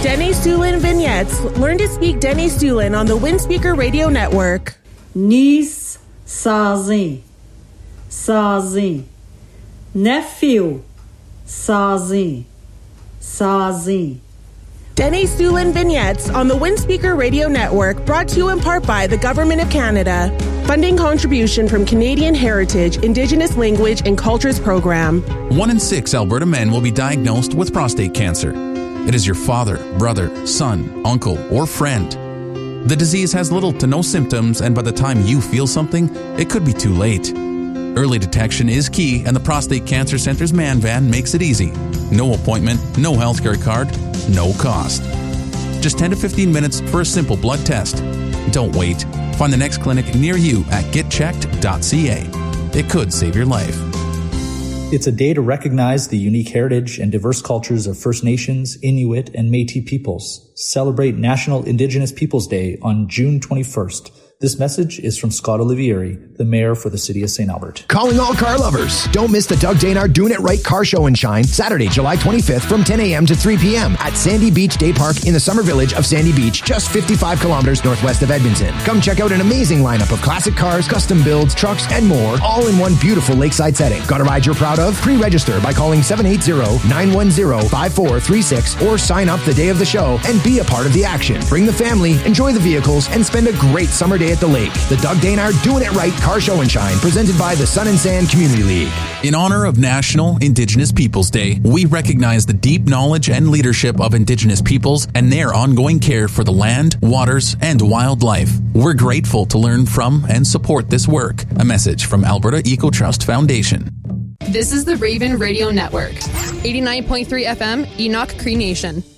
Denny Sulin Vignettes. Learn to speak Denny Sulin on the Windspeaker Radio Network. Niece sozinho. Sozinho. Nephew sozinho. Sozinho. Denny Sulin Vignettes on the Windspeaker Radio Network, brought to you in part by the Government of Canada. Funding contribution from Canadian Heritage, Indigenous Language and Cultures Program. 1 in 6 Alberta men will be diagnosed with prostate cancer. It is your father, brother, son, uncle, or friend. The disease has little to no symptoms, and by the time you feel something, it could be too late. Early detection is key, and the Prostate Cancer Center's Man Van makes it easy. No appointment, no healthcare card, no cost. Just 10 to 15 minutes for a simple blood test. Don't wait. Find the next clinic near you at getchecked.ca. It could save your life. It's a day to recognize the unique heritage and diverse cultures of First Nations, Inuit, and Métis peoples. Celebrate National Indigenous Peoples Day on June 21st. This message is from Scott Olivieri, the mayor for the city of St. Albert. Calling all car lovers. Don't miss the Doug Daynard Doing It Right Car Show and Shine, Saturday, July 25th from 10 a.m. to 3 p.m. at Sandy Beach Day Park in the summer village of Sandy Beach, just 55 kilometers northwest of Edmonton. Come check out an amazing lineup of classic cars, custom builds, trucks, and more, all in one beautiful lakeside setting. Got a ride you're proud of? Pre-register by calling 780-910-5436 or sign up the day of the show and be a part of the action. Bring the family, enjoy the vehicles, and spend a great summer day at the lake. The Doug Daynard Doing It Right Car Show and Shine, presented by the Sun and Sand Community League. In honor of National Indigenous Peoples Day, we recognize the deep knowledge and leadership of Indigenous peoples and their ongoing care for the land, waters, and wildlife. We're grateful to learn from and support this work. A message from Alberta Eco Trust Foundation. This is the Raven Radio Network. 89.3 FM, Enoch Cree Nation.